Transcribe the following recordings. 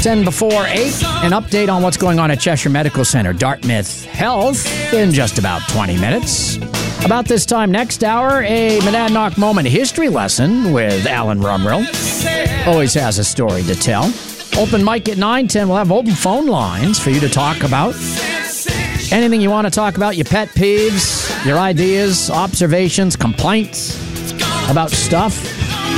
10 before 8, an update on what's going on at Cheshire Medical Center, Dartmouth Health, in just about 20 minutes. About this time next hour, a Monadnock Moment history lesson with Alan Rumrill. Always has a story to tell. Open mic at 9:10. We'll have open phone lines for you to talk about. Anything you want to talk about, your pet peeves, your ideas, observations, complaints about stuff.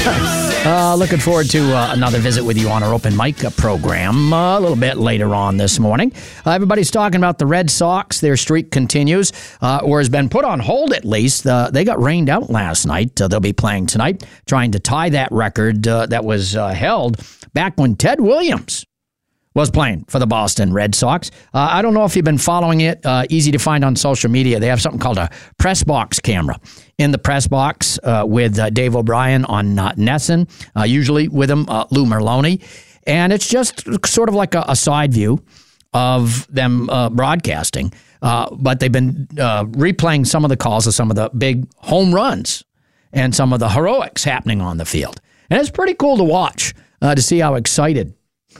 Looking forward to another visit with you on our open mic program a little bit later on this morning. Everybody's talking about the Red Sox. Their streak continues, or has been put on hold at least. They got rained out last night. They'll be playing tonight, trying to tie that record that was held back when Ted Williams was playing for the Boston Red Sox. I don't know if you've been following it. Easy to find on social media. They have something called a press box camera in the press box with Dave O'Brien on NESN, usually with him, Lou Merlone. And it's just sort of like a side view of them broadcasting. But they've been replaying some of the calls of some of the big home runs and some of the heroics happening on the field. And it's pretty cool to watch, to see how excited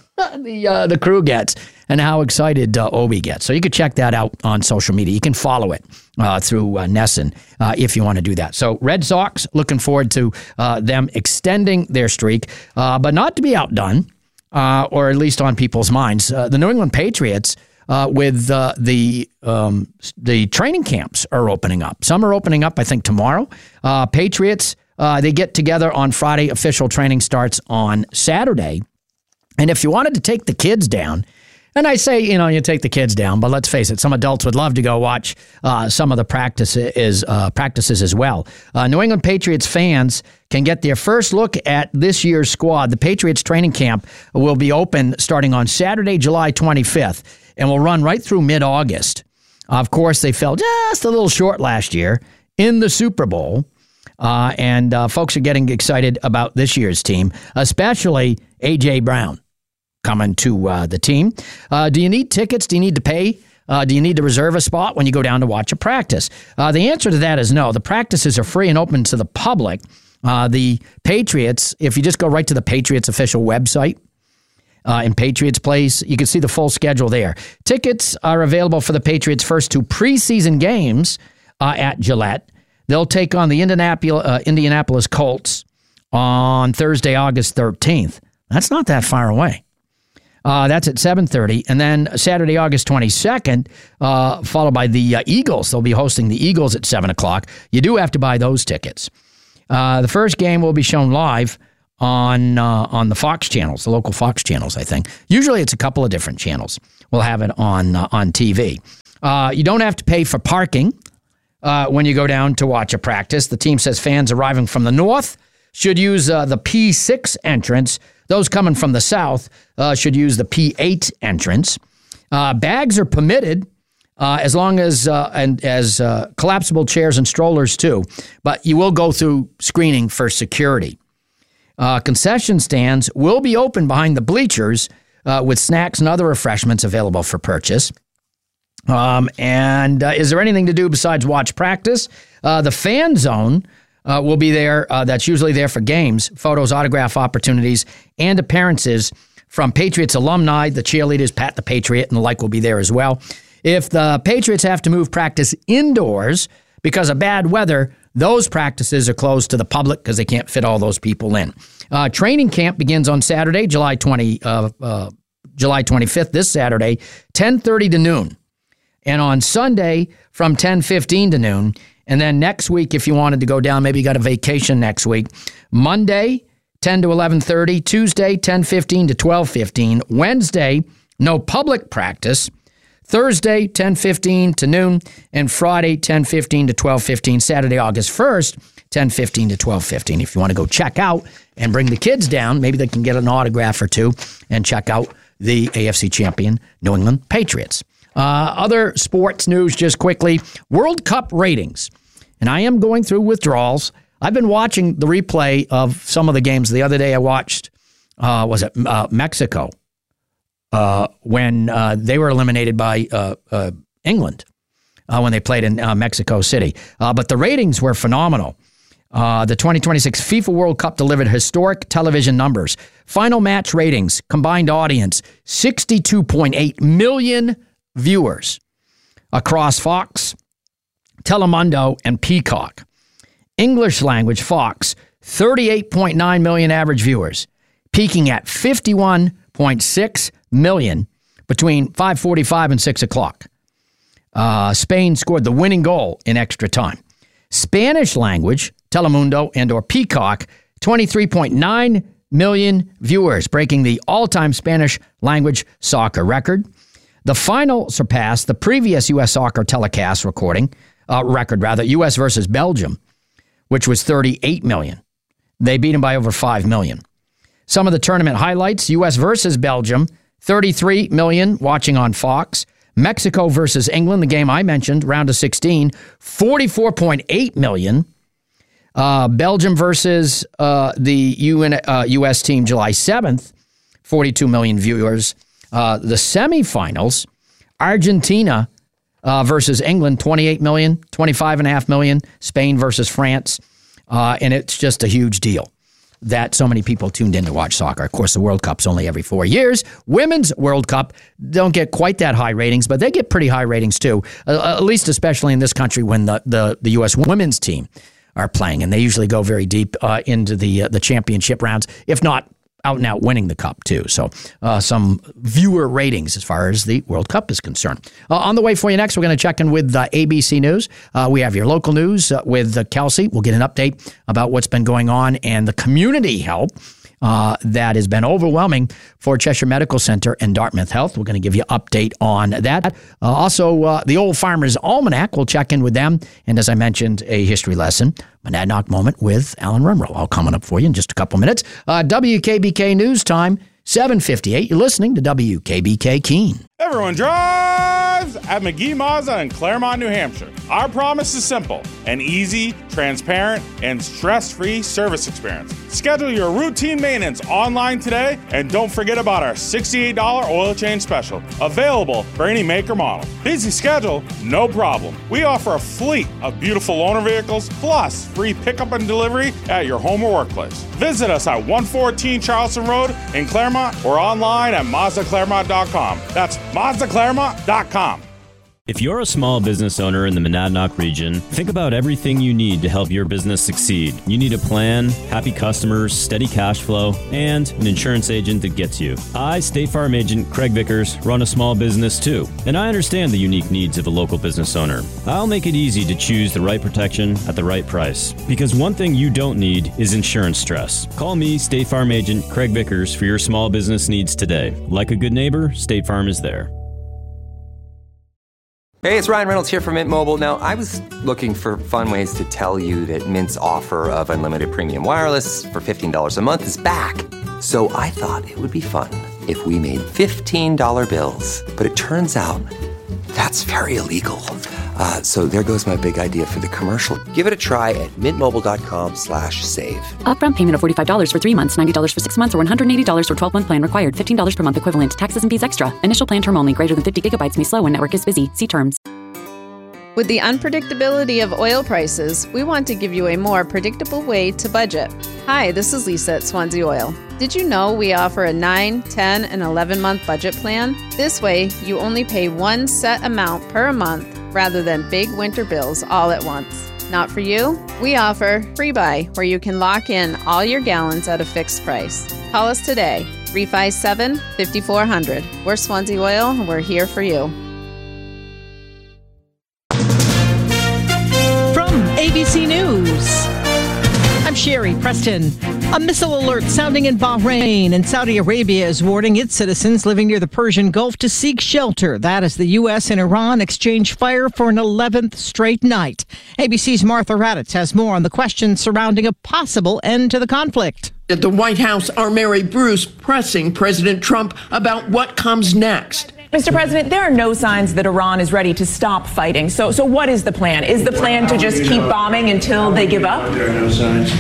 the crew gets and how excited Obi gets. So you can check that out on social media. You can follow it through NESN if you want to do that. So Red Sox, looking forward to them extending their streak, but not to be outdone, or at least on people's minds. The New England Patriots, with the training camps are opening up. Some are opening up, I think, tomorrow. Patriots, they get together on Friday. Official training starts on Saturday. And if you wanted to take the kids down, and I say, you take the kids down, but let's face it, some adults would love to go watch some of the practices as well. New England Patriots fans can get their first look at this year's squad. The Patriots training camp will be open starting on Saturday, July 25th, and will run right through mid-August. Of course, they fell just a little short last year in the Super Bowl. And folks are getting excited about this year's team, especially A.J. Brown coming to the team. Do you need tickets? Do you need to pay? Do you need to reserve a spot when you go down to watch a practice? The answer to that is no. The practices are free and open to the public. The Patriots, if you just go right to the Patriots official website, in Patriots Place, you can see the full schedule there. Tickets are available for the Patriots' first two preseason games at Gillette. They'll take on the Indianapolis Colts on Thursday, August 13th. That's not that far away. That's at 7:30. And then Saturday, August 22nd, followed by the Eagles. They'll be hosting the Eagles at 7 o'clock. You do have to buy those tickets. The first game will be shown live on the Fox channels, the local Fox channels, I think. Usually it's a couple of different channels. We'll have it on TV. You don't have to pay for parking when you go down to watch a practice. The team says fans arriving from the north should use the P6 entrance. Those coming from the south should use the P8 entrance. Bags are permitted as long as collapsible chairs and strollers too, but you will go through screening for security. Concession stands will be open behind the bleachers with snacks and other refreshments available for purchase. And is there anything to do besides watch practice? The fan zone will be there. That's usually there for games, photos, autograph opportunities, and appearances from Patriots alumni. The cheerleaders, Pat the Patriot, and the like will be there as well. If the Patriots have to move practice indoors because of bad weather, those practices are closed to the public because they can't fit all those people in. Training camp begins on Saturday, July 25th, this Saturday, 10:30 to noon. And on Sunday from 10:15 to noon. And then next week, if you wanted to go down, maybe you got a vacation next week. Monday, 10 to 11:30. Tuesday, 10:15 to 12:15. Wednesday, no public practice. Thursday, 10:15 to noon. And Friday, 10:15 to 12:15. Saturday, August 1st, 10:15 to 12:15. If you want to go check out and bring the kids down, maybe they can get an autograph or two and check out the AFC champion New England Patriots. Other sports news just quickly. World Cup ratings. And I am going through withdrawals. I've been watching the replay of some of the games. The other day I watched, Mexico, when they were eliminated by England when they played in Mexico City. But the ratings were phenomenal. The 2026 FIFA World Cup delivered historic television numbers. Final match ratings, combined audience, 62.8 million viewers across Fox, Telemundo, and Peacock. English language, Fox, 38.9 million average viewers, peaking at 51.6 million between 5:45 and 6 o'clock. Spain scored the winning goal in extra time. Spanish language, Telemundo and or Peacock, 23.9 million viewers, breaking the all-time Spanish language soccer record. The final surpassed the previous U.S. soccer telecast record, U.S. versus Belgium, which was 38 million. They beat them by over 5 million. Some of the tournament highlights: U.S. versus Belgium, 33 million watching on Fox. Mexico versus England, the game I mentioned, round of 16, 44.8 million. Belgium versus the U.S. team July 7th, 42 million viewers. The semifinals, Argentina versus England, 28 million, 25.5 million. Spain versus France. And it's just a huge deal that so many people tuned in to watch soccer. Of course, the World Cup's only every 4 years. Women's World Cup don't get quite that high ratings, but they get pretty high ratings too, at least especially in this country when the U.S. women's team are playing. And they usually go very deep into the championship rounds, if not out and out winning the Cup too. So some viewer ratings as far as the World Cup is concerned. On the way for you next, we're going to check in with ABC News. We have your local news with Kelsey. We'll get an update about what's been going on and the community help that has been overwhelming for Cheshire Medical Center and Dartmouth Health. We're going to give you an update on that. Also, the Old Farmer's Almanac, we'll check in with them. And as I mentioned, a history lesson, Monadnock Moment with Alan Rimrow. All coming up for you in just a couple minutes. WKBK News Time, 7:58. You're listening to WKBK Keene. Everyone drives at McGee Mazda in Claremont, New Hampshire. Our promise is simple: an easy, transparent, and stress-free service experience. Schedule your routine maintenance online today, and don't forget about our $68 oil change special, available for any make or model. Busy schedule? No problem. We offer a fleet of beautiful loaner vehicles, plus free pickup and delivery at your home or workplace. Visit us at 114 Charleston Road in Claremont or online at MazdaClaremont.com. That's MazdaClaremont.com. If you're a small business owner in the Monadnock region, think about everything you need to help your business succeed. You need a plan, happy customers, steady cash flow, and an insurance agent that gets you. I, State Farm Agent Craig Vickers, run a small business too, and I understand the unique needs of a local business owner. I'll make it easy to choose the right protection at the right price, because one thing you don't need is insurance stress. Call me, State Farm Agent Craig Vickers, for your small business needs today. Like a good neighbor, State Farm is there. Hey, it's Ryan Reynolds here from Mint Mobile. Now, I was looking for fun ways to tell you that Mint's offer of unlimited premium wireless for $15 a month is back. So I thought it would be fun if we made $15 bills. But it turns out that's very illegal. So there goes my big idea for the commercial. Give it a try at mintmobile.com/save. Upfront payment of $45 for 3 months, $90 for 6 months, or $180 for 12-month plan required. $15 per month equivalent. Taxes and fees extra. Initial plan term only. Greater than 50 gigabytes may slow when network is busy. See terms. With the unpredictability of oil prices, we want to give you a more predictable way to budget. Hi, this is Lisa at Swansea Oil. Did you know we offer a 9, 10, and 11-month budget plan? This way, you only pay one set amount per month rather than big winter bills all at once. Not for you? We offer Free Buy, where you can lock in all your gallons at a fixed price. Call us today, 357-5400. We're Swansea Oil, and we're here for you. ABC News. I'm Sherry Preston. A missile alert sounding in Bahrain, and Saudi Arabia is warning its citizens living near the Persian Gulf to seek shelter. That as the U.S. and Iran exchange fire for an 11th straight night. ABC's Martha Raddatz has more on the questions surrounding a possible end to the conflict. At the White House, our Mary Bruce pressing President Trump about what comes next. Mr. President, there are no signs that Iran is ready to stop fighting. So what is the plan? Is the plan to just keep bombing until they give up? There are no signs.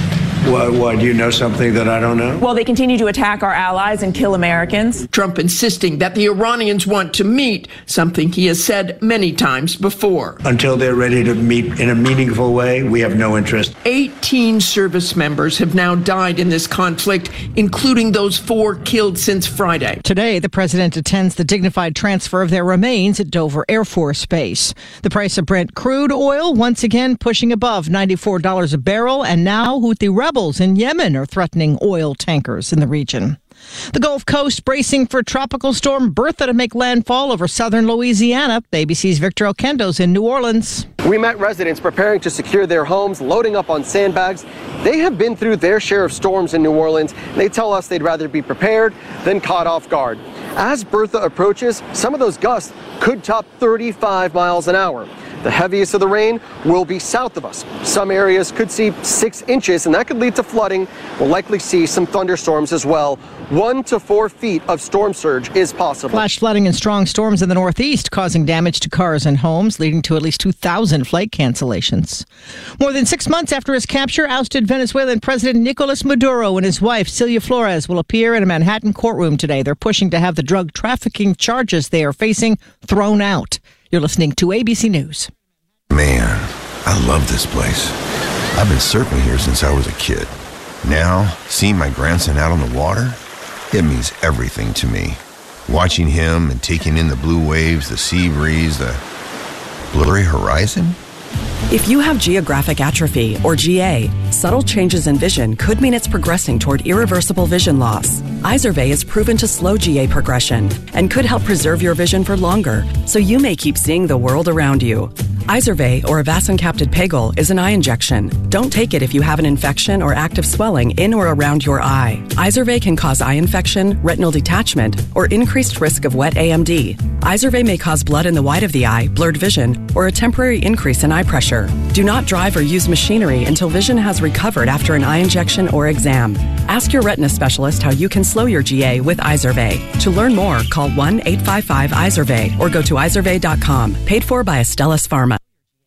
Why, do you know something that I don't know? Well, they continue to attack our allies and kill Americans. Trump insisting that the Iranians want to meet, something he has said many times before. Until they're ready to meet in a meaningful way, we have no interest. 18 service members have now died in this conflict, including those 4 killed since Friday. Today, the president attends the dignified transfer of their remains at Dover Air Force Base. The price of Brent crude oil once again pushing above $94 a barrel, and now Houthi rebels in Yemen are threatening oil tankers in the region. The Gulf Coast bracing for Tropical Storm Bertha to make landfall over southern Louisiana. ABC's Victor Oquendo's in New Orleans. We met residents preparing to secure their homes, loading up on sandbags. They have been through their share of storms in New Orleans. They tell us they'd rather be prepared than caught off guard. As Bertha approaches, some of those gusts could top 35 miles an hour. The heaviest of the rain will be south of us. Some areas could see 6 inches, and that could lead to flooding. We'll likely see some thunderstorms as well. 1 to 4 feet of storm surge is possible. Flash flooding and strong storms in the Northeast causing damage to cars and homes, leading to at least 2,000 flight cancellations. More than 6 months after his capture, ousted Venezuelan President Nicolas Maduro and his wife, Celia Flores, will appear in a Manhattan courtroom today. They're pushing to have the drug trafficking charges they are facing thrown out. You're listening to ABC News. Man, I love this place. I've been surfing here since I was a kid. Now, seeing my grandson out on the water, it means everything to me. Watching him and taking in the blue waves, the sea breeze, the blurry horizon. If you have geographic atrophy, or GA, subtle changes in vision could mean it's progressing toward irreversible vision loss. Izervay is proven to slow GA progression and could help preserve your vision for longer, so you may keep seeing the world around you. Izervay, or avacincaptad pegol, is an eye injection. Don't take it if you have an infection or active swelling in or around your eye. Izervay can cause eye infection, retinal detachment, or increased risk of wet AMD. Izervay may cause blood in the white of the eye, blurred vision, or a temporary increase in eye pressure. Do not drive or use machinery until vision has recovered after an eye injection or exam. Ask your retina specialist how you can slow your GA with Izervay. To learn more, call 1-855-IZERVAY or go to izervay.com. Paid for by Astellas Pharma.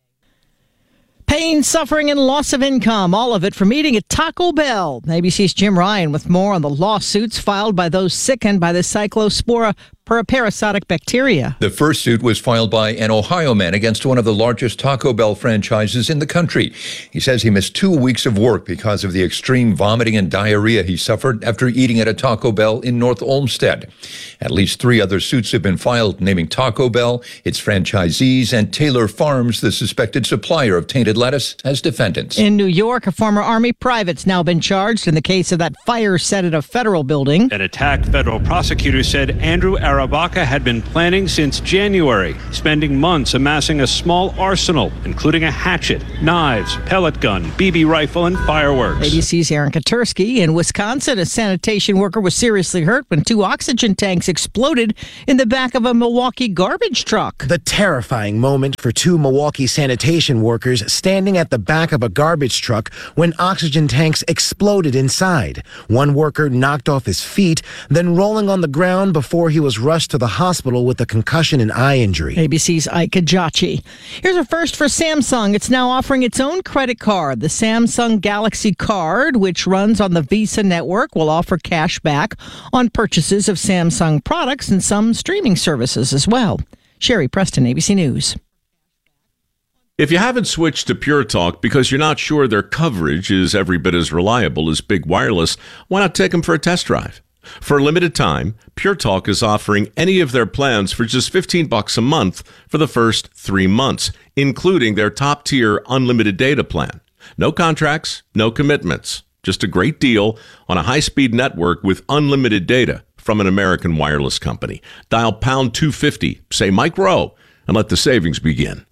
Pain, suffering, and loss of income, all of it from eating at Taco Bell. ABC's Jim Ryan with more on the lawsuits filed by those sickened by the Cyclospora parasitic bacteria. The first suit was filed by an Ohio man against one of the largest Taco Bell franchises in the country. He says he missed 2 weeks of work because of the extreme vomiting and diarrhea he suffered after eating at a Taco Bell in North Olmsted. At least 3 other suits have been filed, naming Taco Bell, its franchisees, and Taylor Farms, the suspected supplier of tainted lettuce, as defendants. In New York, a former Army private's now been charged in the case of that fire set at a federal building. An attack, federal prosecutors said Andrew Arabaka had been planning since January, spending months amassing a small arsenal, including a hatchet, knives, pellet gun, BB rifle, and fireworks. ABC's Aaron Katersky. In Wisconsin, a sanitation worker was seriously hurt when 2 oxygen tanks exploded in the back of a Milwaukee garbage truck. The terrifying moment for 2 Milwaukee sanitation workers standing at the back of a garbage truck when oxygen tanks exploded inside. One worker knocked off his feet, then rolling on the ground before he was rushed to the hospital with a concussion and eye injury. ABC's Ike Kajachi. Here's a first for Samsung. It's now offering its own credit card. The Samsung Galaxy Card, which runs on the Visa network, will offer cash back on purchases of Samsung products and some streaming services as well. Sherry Preston, ABC News. If you haven't switched to Pure Talk because you're not sure their coverage is every bit as reliable as Big Wireless, why not take them for a test drive? For a limited time, Pure Talk is offering any of their plans for just $15 a month for the first 3 months, including their top-tier unlimited data plan. No contracts, no commitments. Just a great deal on a high-speed network with unlimited data from an American wireless company. Dial pound 250, say Mike Rowe, and let the savings begin.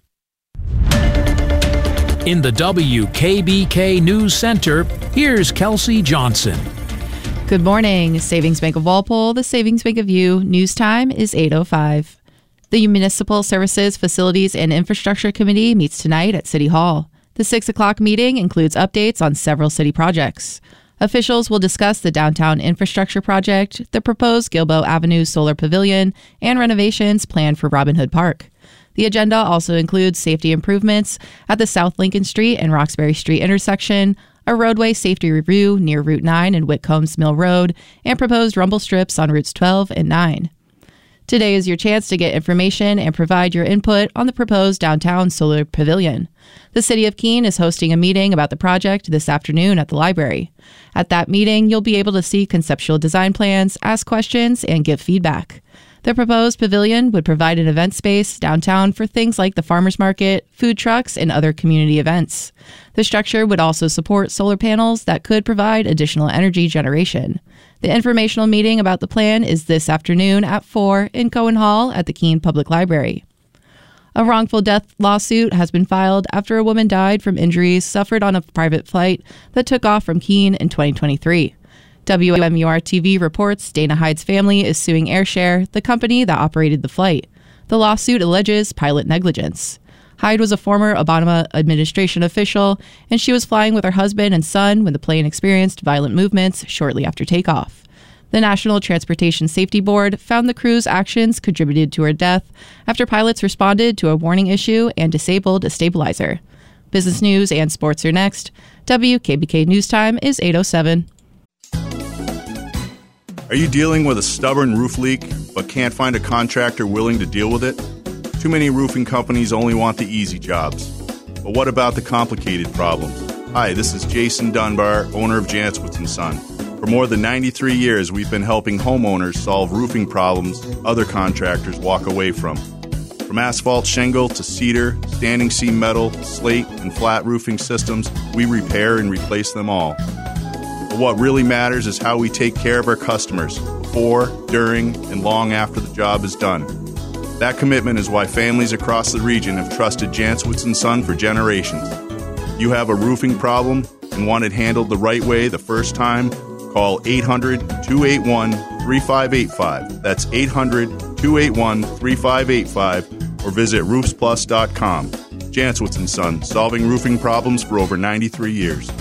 In the WKBK News Center, here's Kelsey Johnson. Good morning. Savings Bank of Walpole, the Savings Bank of You. News time is 8:05. The Municipal Services, Facilities, and Infrastructure Committee meets tonight at City Hall. The 6 o'clock meeting includes updates on several city projects. Officials will discuss the downtown infrastructure project, the proposed Gilboa Avenue Solar Pavilion, and renovations planned for Robin Hood Park. The agenda also includes safety improvements at the South Lincoln Street and Roxbury Street intersection, a roadway safety review near Route 9 and Whitcombs Mill Road, and proposed rumble strips on Routes 12 and 9. Today is your chance to get information and provide your input on the proposed downtown solar pavilion. The City of Keene is hosting a meeting about the project this afternoon at the library. At that meeting, you'll be able to see conceptual design plans, ask questions, and give feedback. The proposed pavilion would provide an event space downtown for things like the farmers market, food trucks, and other community events. The structure would also support solar panels that could provide additional energy generation. The informational meeting about the plan is this afternoon at 4 in Cohen Hall at the Keene Public Library. A wrongful death lawsuit has been filed after a woman died from injuries suffered on a private flight that took off from Keene in 2023. WMUR-TV reports Dana Hyde's family is suing AirShare, the company that operated the flight. The lawsuit alleges pilot negligence. Hyde was a former Obama administration official, and she was flying with her husband and son when the plane experienced violent movements shortly after takeoff. The National Transportation Safety Board found the crew's actions contributed to her death after pilots responded to a warning issue and disabled a stabilizer. Business news and sports are next. WKBK News Time is 8:07. Are you dealing with a stubborn roof leak but can't find a contractor willing to deal with it? Too many roofing companies only want the easy jobs. But what about the complicated problems? Hi, this is Jason Dunbar, owner of Jantzwitz & Son. For more than 93 years, we've been helping homeowners solve roofing problems other contractors walk away from. From asphalt shingle to cedar, standing seam metal, slate, and flat roofing systems, we repair and replace them all. But what really matters is how we take care of our customers before, during, and long after the job is done. That commitment is why families across the region have trusted Jantzwitz & Son for generations. If you have a roofing problem and want it handled the right way the first time, call 800-281-3585. That's 800-281-3585 or visit roofsplus.com. Jantzwitz & Son, solving roofing problems for over 93 years.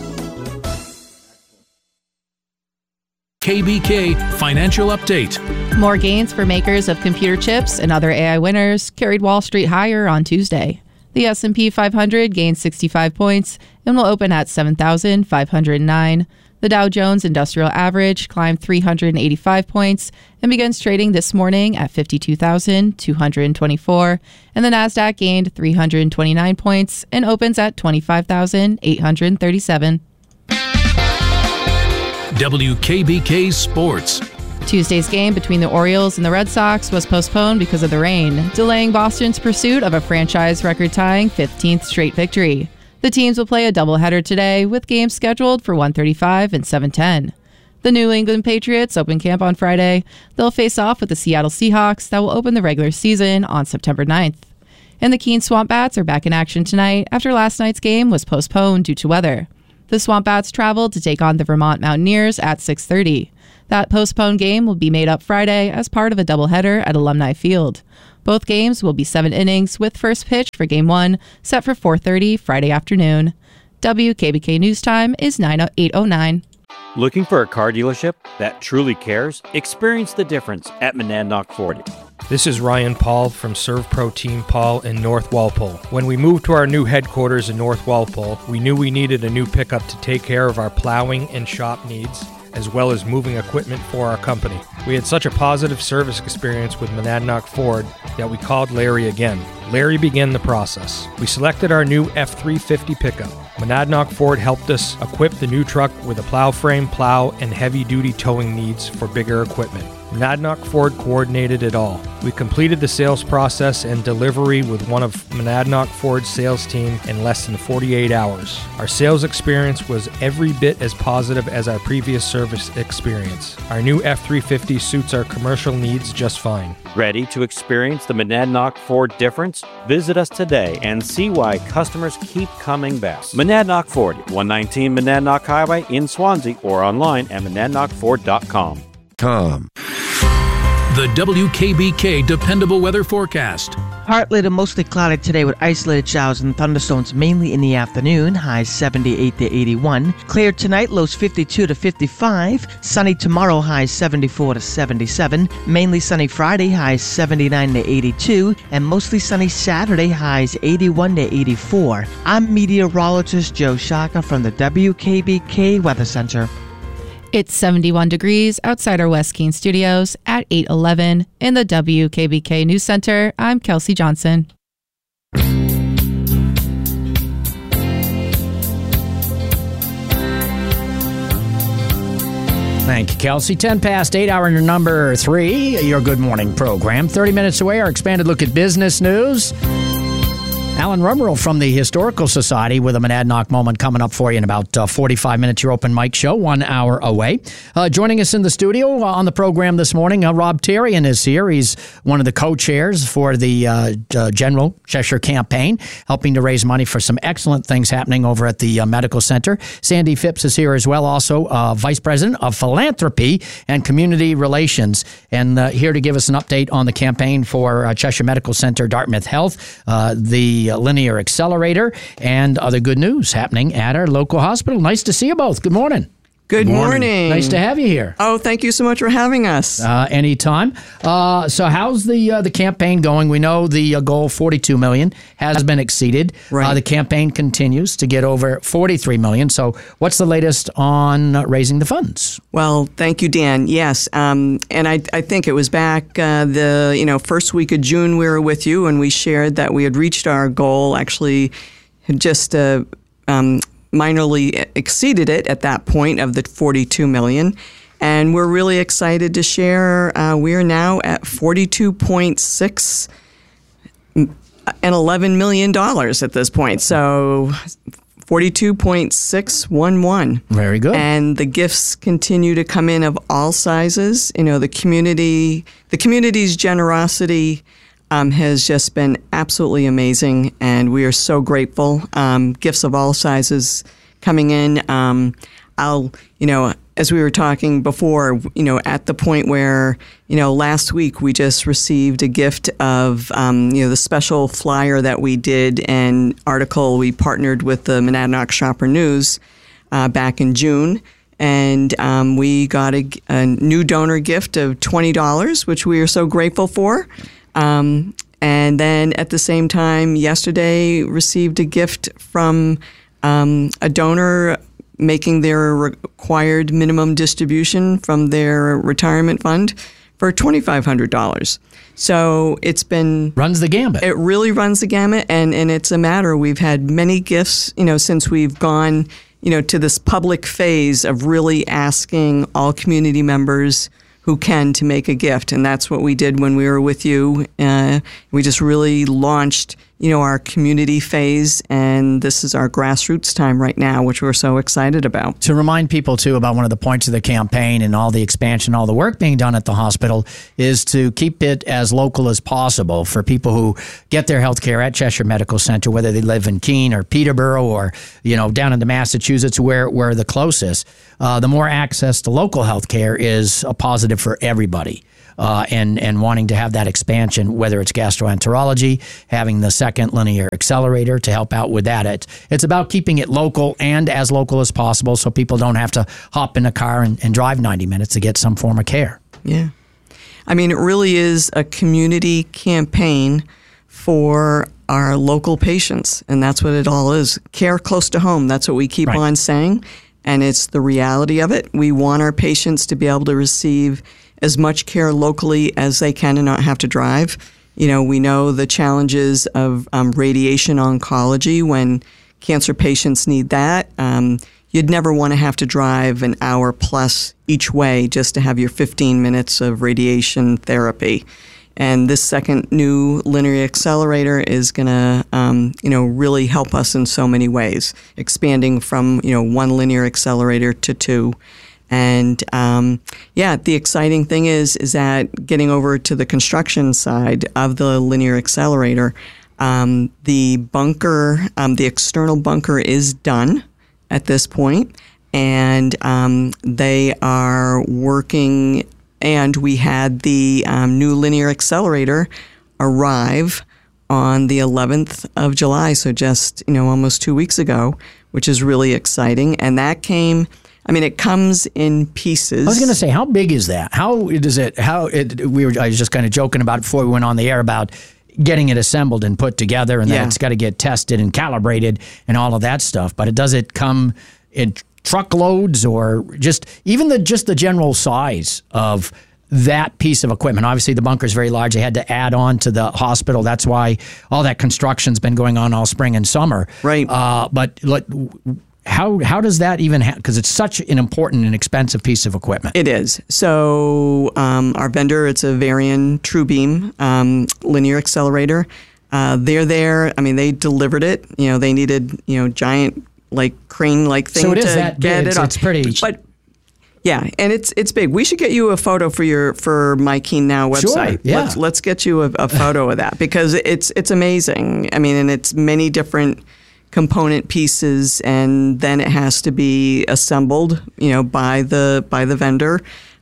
KBK Financial Update. More gains for makers of computer chips and other AI winners carried Wall Street higher on Tuesday. The S&P 500 gained 65 points and will open at 7,509. The Dow Jones Industrial Average climbed 385 points and begins trading this morning at 52,224. And the Nasdaq gained 329 points and opens at 25,837. WKBK Sports. Tuesday's game between the Orioles and the Red Sox was postponed because of the rain, delaying Boston's pursuit of a franchise record-tying 15th straight victory. The teams will play a doubleheader today, with games scheduled for 1:35 and 7:10. The New England Patriots open camp on Friday. They'll face off with the Seattle Seahawks that will open the regular season on September 9th. And the Keene Swamp Bats are back in action tonight after last night's game was postponed due to weather. The Swamp Bats traveled to take on the Vermont Mountaineers at 6:30. That postponed game will be made up Friday as part of a doubleheader at Alumni Field. Both games will be 7 innings, with first pitch for Game 1 set for 4:30 Friday afternoon. WKBK News Time is 8:09. Looking for a car dealership that truly cares? Experience the difference at Monadnock Ford. This is Ryan Paul from ServPro Team Paul in North Walpole. When we moved to our new headquarters in North Walpole, we knew we needed a new pickup to take care of our plowing and shop needs, as well as moving equipment for our company. We had such a positive service experience with Monadnock Ford that we called Larry again. Larry began the process. We selected our new F-350 pickup. Monadnock Ford helped us equip the new truck with a plow frame, plow, and heavy-duty towing needs for bigger equipment. Monadnock Ford coordinated it all. We completed the sales process and delivery with one of Monadnock Ford's sales team in less than 48 hours. Our sales experience was every bit as positive as our previous service experience. Our new F-350 suits our commercial needs just fine. Ready to experience the Monadnock Ford difference? Visit us today and see why customers keep coming back. Monadnock Ford, 119 Monadnock Highway in Swansea, or online at monadnockford.com. The WKBK Dependable Weather Forecast. Partly to mostly cloudy today with isolated showers and thunderstorms mainly in the afternoon, highs 78 to 81. Clear tonight, lows 52 to 55. Sunny tomorrow, highs 74 to 77. Mainly sunny Friday, highs 79 to 82. And mostly sunny Saturday, highs 81 to 84. I'm meteorologist Joe Shaka from the WKBK Weather Center. It's 71 degrees outside our West Keene studios at 8:11 in the WKBK News Center. I'm Kelsey Johnson. Thank you, Kelsey. 10 past 8, hour number 3, your Good Morning program. 30 minutes away, our expanded look at business news. Alan Rummerl from the Historical Society with a Monadnock moment coming up for you in about 45 minutes. Your open mic show, 1 hour away. Joining us in the studio on the program this morning, Rob Therrien is here. He's one of the co-chairs for the General Cheshire campaign, helping to raise money for some excellent things happening over at the medical center. Sandy Phipps is here as well, also Vice President of Philanthropy and Community Relations, and here to give us an update on the campaign for Cheshire Medical Center, Dartmouth Health, the Linear Accelerator, and other good news happening at our local hospital. Nice to see you both. Good morning. Good morning. Nice to have you here. Oh, thank you so much for having us. Anytime. So how's the campaign going? We know the goal, $42 million, has been exceeded. Right. The campaign continues to get over $43 million. So what's the latest on raising the funds? Well, thank you, Dan. Yes, and I think it was back the first week of June we were with you, and we shared that we had reached our goal. Actually, just minorly exceeded it at that point of the $42 million. And we're really excited to share we are now at $42.6 and $11 million at this point. So 42.611. Very good. And the gifts continue to come in of all sizes. The community's generosity has just been absolutely amazing, and we are so grateful. Gifts of all sizes coming in. As we were talking before, at the point where, last week we just received a gift of, the special flyer that we did and article we partnered with the Monadnock Shopper News back in June. And we got a new donor gift of $20, which we are so grateful for. And then at the same time, yesterday received a gift from a donor making their required minimum distribution from their retirement fund for $2,500. So it's been... Runs the gamut. It really runs the gamut, and it's a matter. We've had many gifts, since we've gone, to this public phase of really asking all community members who can to make a gift. And that's what we did when we were with you. We just really launched, our community phase, and this is our grassroots time right now, which we're so excited about. To remind people, too, about one of the points of the campaign and all the expansion, all the work being done at the hospital is to keep it as local as possible for people who get their health care at Cheshire Medical Center, whether they live in Keene or Peterborough or, down into Massachusetts where the closest. The more access to local health care is a positive for everybody. And wanting to have that expansion, whether it's gastroenterology, having the second linear accelerator to help out with that. It's about keeping it local and as local as possible so people don't have to hop in a car and drive 90 minutes to get some form of care. Yeah. It really is a community campaign for our local patients, and that's what it all is. Care close to home. That's what we keep on saying, and it's the reality of it. We want our patients to be able to receive as much care locally as they can and not have to drive. We know the challenges of radiation oncology when cancer patients need that. You'd never want to have to drive an hour plus each way just to have your 15 minutes of radiation therapy. And this second new linear accelerator is going to, really help us in so many ways, expanding from, one linear accelerator to two. And the exciting thing is that getting over to the construction side of the linear accelerator, the bunker, the external bunker is done at this point, and they are working. And we had the new linear accelerator arrive on the 11th of July, so just, almost 2 weeks ago, which is really exciting. And that came, it comes in pieces. I was going to say, how big is that? How does it, I was just kind of joking about it before we went on the air about getting it assembled and put together, and then it's got to get tested and calibrated and all of that stuff. But does it come in truckloads, or just the general size of that piece of equipment? Obviously, the bunker is very large. They had to add on to the hospital. That's why all that construction's been going on all spring and summer. Right. But how does that even happen? Because it's such an important and expensive piece of equipment. It is. So our vendor, it's a Varian TrueBeam linear accelerator. They're there. They delivered it. They needed, giant crane-like thing to get big. it off. It's pretty. But yeah, and it's big. We should get you a photo for My Keen Now website. Sure, yeah. Let's get you a photo of that, because it's amazing. And it's many different component pieces, and then it has to be assembled, by the vendor,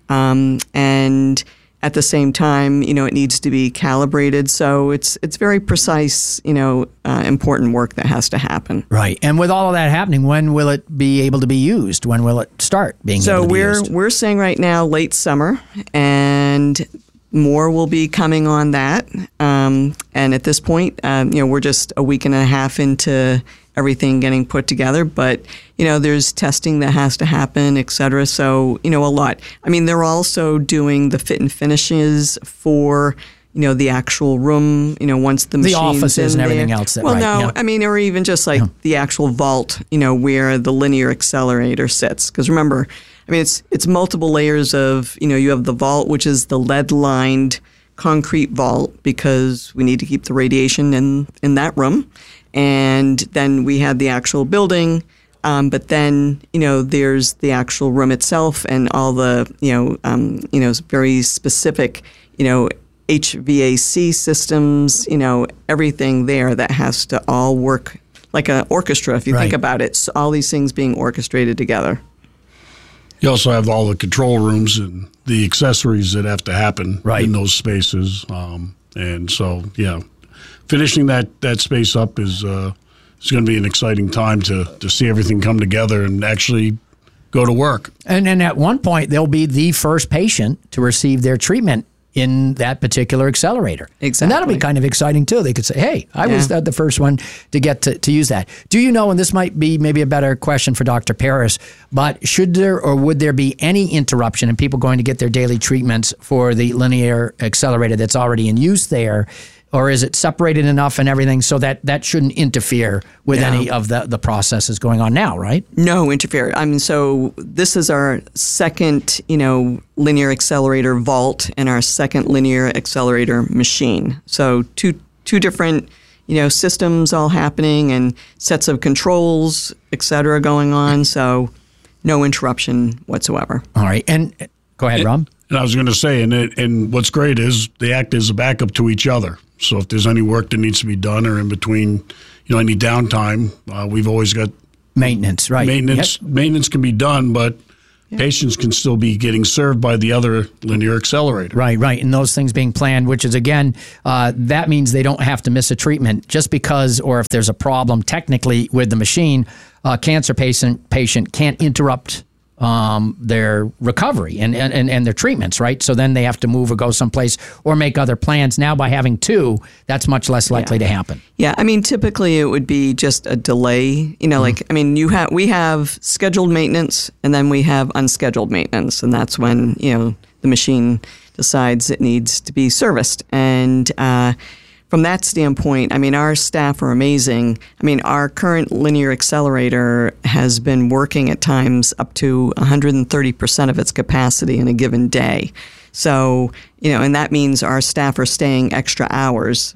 and at the same time, it needs to be calibrated. So it's very precise, important work that has to happen. Right. And with all of that happening, when will it be able to be used? When will it start being able to be used? So we're saying right now late summer, and more will be coming on that. And at this point, we're just a week and a half into everything getting put together, but there's testing that has to happen, et cetera. So a lot. They're also doing the fit and finishes for the actual room. Once the machines, the offices in and everything there. else. Well, or even just the actual vault. Where the linear accelerator sits. Because remember, it's multiple layers of you have the vault, which is the lead-lined concrete vault, because we need to keep the radiation in that room. And then we have the actual building, but then there's the actual room itself and all the very specific HVAC systems, everything there that has to all work like an orchestra. If you think about it, so all these things being orchestrated together. You also have all the control rooms and the accessories that have to happen in those spaces, and so finishing that space up is going to be an exciting time to see everything come together and actually go to work. And at one point, they'll be the first patient to receive their treatment in that particular accelerator. Exactly. And that'll be kind of exciting, too. They could say, hey, I was the first one to get to use that. Do you know, and this might be maybe a better question for Dr. Paris, but should there or would there be any interruption in people going to get their daily treatments for the linear accelerator that's already in use there? Or is it separated enough and everything so that shouldn't interfere with any of the processes going on now, right? No, interfere. So this is our second, linear accelerator vault and our second linear accelerator machine. So two different, systems all happening and sets of controls, et cetera, going on. So no interruption whatsoever. All right. And go ahead, Rob. And I was going to say, and what's great is they act as a backup to each other. So if there's any work that needs to be done or in between, any downtime, we've always got maintenance, right? Maintenance can be done, but patients can still be getting served by the other linear accelerator. Right. And those things being planned, which is, again, that means they don't have to miss a treatment just because, or if there's a problem technically with the machine, a cancer patient can't interrupt their recovery and their treatments, right? So then they have to move or go someplace or make other plans. Now, by having two, that's much less likely to happen. Yeah, typically it would be just a delay. We have scheduled maintenance and then we have unscheduled maintenance, and that's when the machine decides it needs to be serviced. And from that standpoint, our staff are amazing. Our current linear accelerator has been working at times up to 130% of its capacity in a given day. So, and that means our staff are staying extra hours,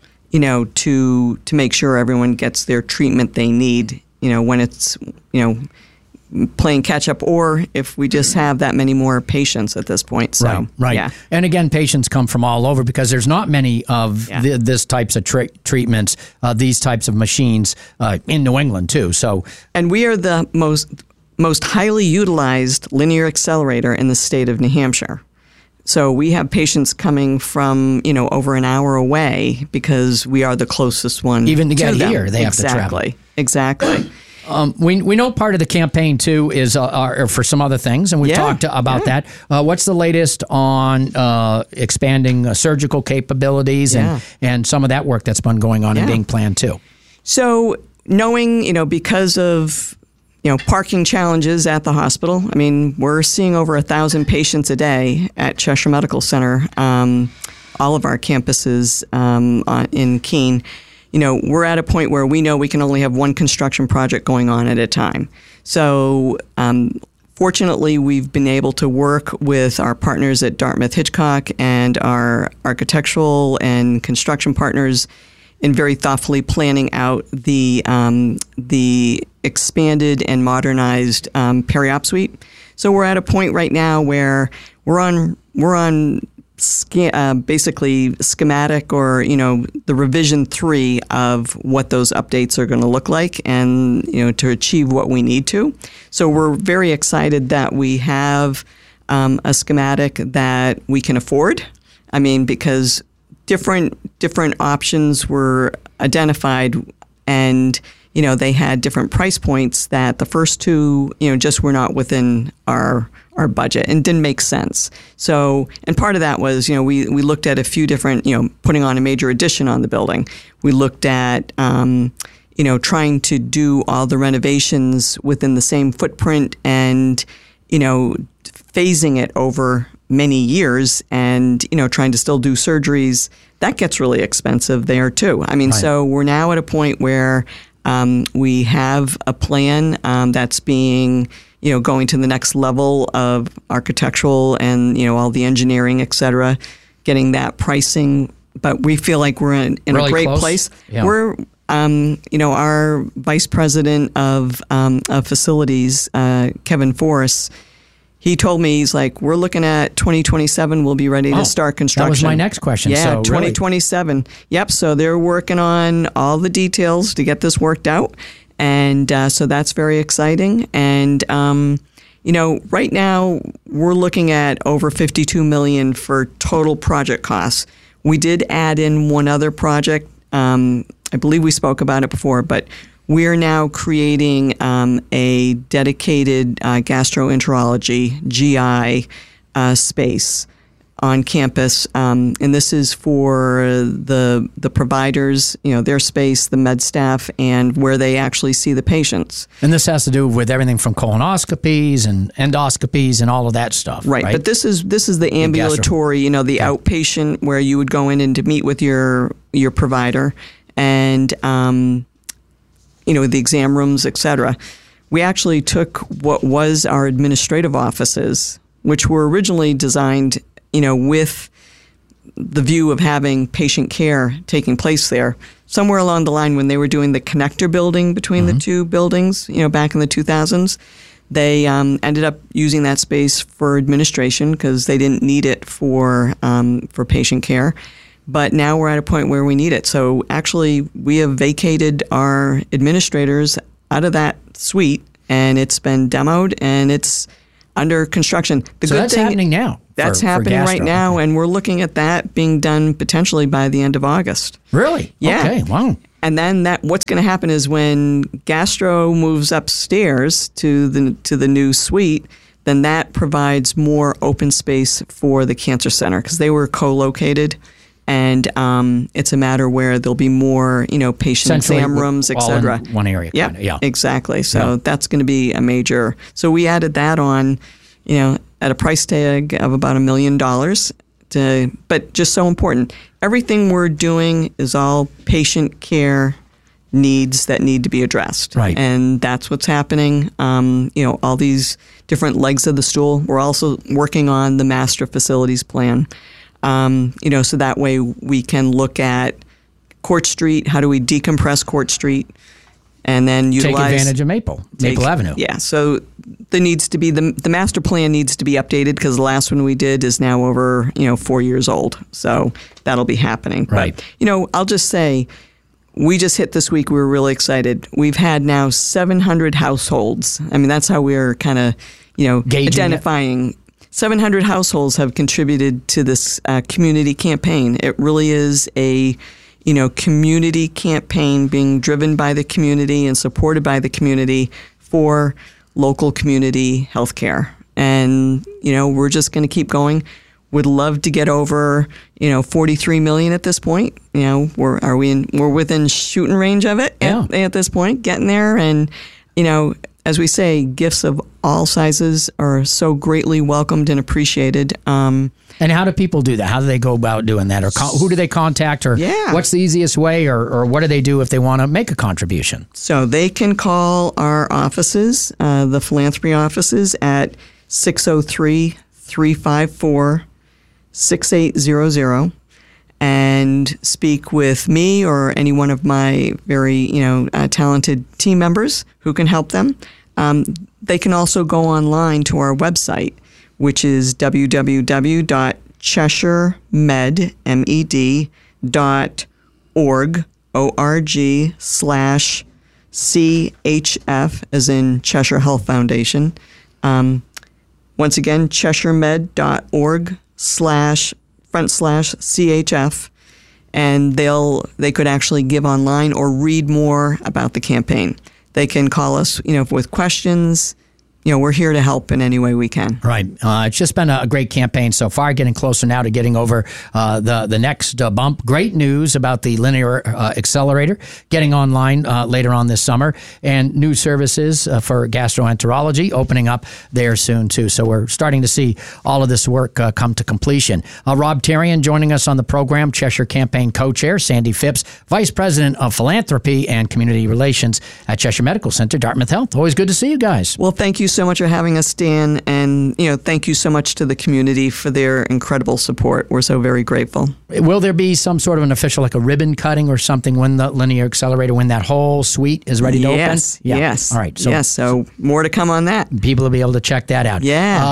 to make sure everyone gets their treatment they need, when it's, playing catch up, or if we just have that many more patients at this point. So, right. Yeah. And again, patients come from all over because there's not many of this types of treatments, these types of machines in New England too. So, and we are the most highly utilized linear accelerator in the state of New Hampshire. So we have patients coming from, over an hour away because we are the closest one. Even to get them. here, they have to travel. Exactly. We know part of the campaign, too, is for some other things, and we've talked about that. What's the latest on expanding surgical capabilities and some of that work that's been going on and being planned, too? So knowing, because of, parking challenges at the hospital, I mean, we're seeing over 1,000 patients a day at Cheshire Medical Center, all of our campuses in Keene. We're at a point where we know we can only have one construction project going on at a time. So fortunately, we've been able to work with our partners at Dartmouth Hitchcock and our architectural and construction partners in very thoughtfully planning out the expanded and modernized peri-op suite. So we're at a point right now where we're on basically schematic or, the revision 3 of what those updates are going to look like and, to achieve what we need to. So we're very excited that we have a schematic that we can afford. I mean, because different options were identified and, they had different price points that the first two, just were not within our budget and didn't make sense. So, and part of that was, we looked at a few different, putting on a major addition on the building. We looked at, trying to do all the renovations within the same footprint and, phasing it over many years and, trying to still do surgeries. That gets really expensive there too. I mean, so we're now at a point where we have a plan that's being, going to the next level of architectural and, all the engineering, et cetera, getting that pricing. But we feel like we're in really a great place. Yeah. We're, our vice president of facilities, Kevin Forrest, he told me, he's like, we're looking at 2027, we'll be ready to start construction. That was my next question. Yeah, so 2027. Really? Yep, so they're working on all the details to get this worked out. And so that's very exciting. And, right now we're looking at over $52 million for total project costs. We did add in one other project. I believe we spoke about it before, but we're now creating a dedicated gastroenterology, GI space on campus. And this is for the providers, their space, the med staff, and where they actually see the patients. And this has to do with everything from colonoscopies and endoscopies and all of that stuff. Right. But this is the ambulatory, the outpatient where you would go in and to meet with your provider and the exam rooms, et cetera. We actually took what was our administrative offices, which were originally designed, with the view of having patient care taking place there. Somewhere along the line when they were doing the connector building between the two buildings, back in the 2000s, they ended up using that space for administration because they didn't need it for patient care. But now we're at a point where we need it. So actually, we have vacated our administrators out of that suite, and it's been demoed, and it's under construction. So that's happening now. That's happening right now, and we're looking at that being done potentially by the end of August. Really? Yeah. Okay, wow. And then what's going to happen is when gastro moves upstairs to the new suite, then that provides more open space for the cancer center because they were co-located. And it's a matter where there'll be more, patient exam rooms, et cetera. All in one area. Yep, kinda, yeah, exactly. So that's going to be a major. So we added that on, at a price tag of about $1 million. But just so important, everything we're doing is all patient care needs that need to be addressed. Right. And that's what's happening. All these different legs of the stool. We're also working on the master facilities plan. So that way we can look at Court Street. How do we decompress Court Street, and then utilize take advantage of Maple Avenue? Yeah. So there needs to be the master plan needs to be updated because the last one we did is now over 4 years old. So that'll be happening. Right. But, I'll just say we just hit this week. We were really excited. We've had now 700 households. I mean, that's how we're kind of gauging identifying. 700 households have contributed to this community campaign. It really is a community campaign being driven by the community and supported by the community for local community health care. And, we're just going to keep going. Would love to get over, 43 million at this point. We're within shooting range of it at this point, getting there. And, as we say, gifts of all sizes are so greatly welcomed and appreciated. And how do people do that? How do they go about doing that? Or who do they contact? Or what's the easiest way? Or what do they do if they want to make a contribution? So they can call our offices, the philanthropy offices, at 603-354-6800 and speak with me or any one of my very, talented team members who can help them. They can also go online to our website, which is www.cheshiremed.org, ORG/CHF, as in Cheshire Health Foundation. Once again, cheshiremed.org//CHF, and they could actually give online or read more about the campaign. They can call us, with questions. We're here to help in any way we can. Right. It's just been a great campaign so far, getting closer now to getting over the next bump. Great news about the Linear Accelerator getting online later on this summer, and new services for gastroenterology opening up there soon, too. So we're starting to see all of this work come to completion. Rob Tarian joining us on the program, Cheshire Campaign Co-Chair, Sandy Phipps, Vice President of Philanthropy and Community Relations at Cheshire Medical Center, Dartmouth Health. Always good to see you guys. Well, thank you so much for having us, Dan, and thank you so much to the community for their incredible support. We're so very grateful. Will there be some sort of an official, like a ribbon cutting or something, when the Linear Accelerator, when that whole suite is ready to open? Yes. All right. So more to come on that. People will be able to check that out.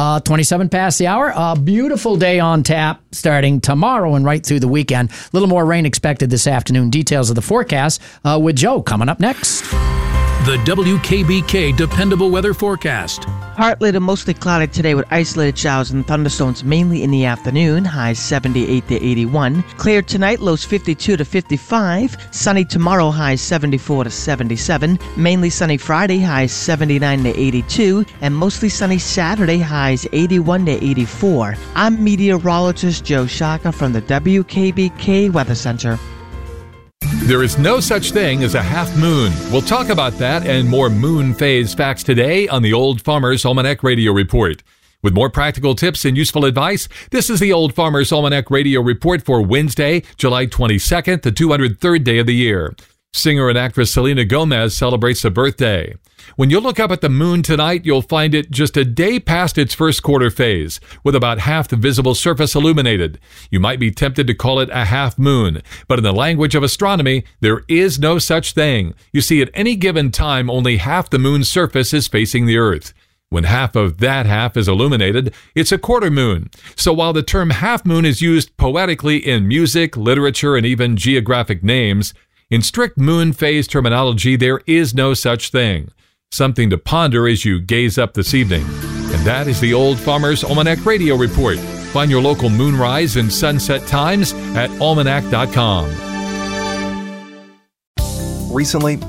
27 past the hour. A beautiful day on tap starting tomorrow and right through the weekend. A little more rain expected this afternoon. Details of the forecast with Joe coming up next. The WKBK Dependable Weather Forecast. Partly to mostly cloudy today with isolated showers and thunderstorms mainly in the afternoon, highs 78 to 81. Clear tonight, lows 52 to 55. Sunny tomorrow, highs 74 to 77. Mainly sunny Friday, highs 79 to 82. And mostly sunny Saturday, highs 81 to 84. I'm meteorologist Joe Shaka from the WKBK Weather Center. There is no such thing as a half moon. We'll talk about that and more moon phase facts today on the Old Farmer's Almanac Radio Report. With more practical tips and useful advice, this is the Old Farmer's Almanac Radio Report for Wednesday, July 22nd, the 203rd day of the year. Singer and actress Selena Gomez celebrates a birthday. When you look up at the moon tonight, you'll find it just a day past its first quarter phase, with about half the visible surface illuminated. You might be tempted to call it a half moon, but in the language of astronomy, there is no such thing. You see, at any given time, only half the moon's surface is facing the Earth. When half of that half is illuminated, it's a quarter moon. So while the term half moon is used poetically in music, literature, and even geographic names, in strict moon phase terminology, there is no such thing. Something to ponder as you gaze up this evening. And that is the Old Farmer's Almanac Radio Report. Find your local moonrise and sunset times at almanac.com. Recently,